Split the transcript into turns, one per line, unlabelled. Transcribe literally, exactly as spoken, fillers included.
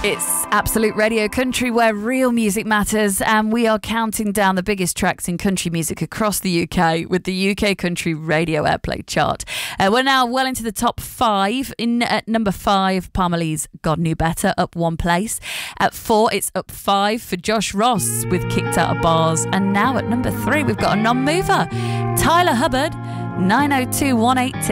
It's Absolute Radio Country, where real music matters, and we are counting down the biggest tracks in country music across the U K with the U K Country Radio Airplay chart. Uh, we're now well into the top five. In at number five, Parmalee's God Knew Better, up one place. At four, it's up five for Josh Ross with Kicked Out of Bars. And now at number three, we've got a non-mover, Tyler Hubbard, nine oh two one eight two.